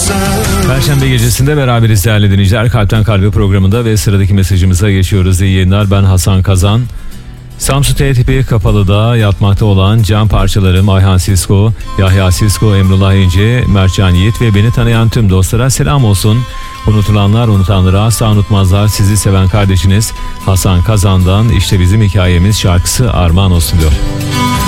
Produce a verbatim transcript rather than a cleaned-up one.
Perşembe gecesinde beraberiz değerli dinleyiciler. Kalpten Kalbe programında ve sıradaki mesajımıza geçiyoruz. İyi yayınlar, ben Hasan Kazan. Samsun T tipi Kapalı'da yatmakta olan cam parçalarım Ayhan Sisko, Yahya Sisko, Emrullah İnce, Mertcan Yiğit ve beni tanıyan tüm dostlara selam olsun. Unutulanlar unutanları asla unutmazlar. Sizi seven kardeşiniz Hasan Kazan'dan işte bizim hikayemiz şarkısı armağan olsun diyor.